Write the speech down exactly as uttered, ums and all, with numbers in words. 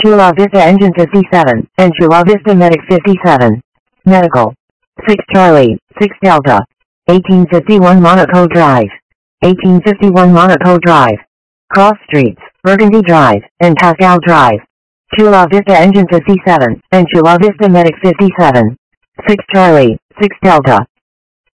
Chula Vista Engine fifty-seven, and Chula Vista Medic fifty-seven. Medical. six Charlie, six Delta. eighteen fifty-one Monaco Drive. eighteen fifty-one Monaco Drive. Cross Streets, Burgundy Drive, and Pascal Drive. Chula Vista Engine fifty-seven, and Chula Vista Medic fifty-seven. six Charlie, six Delta.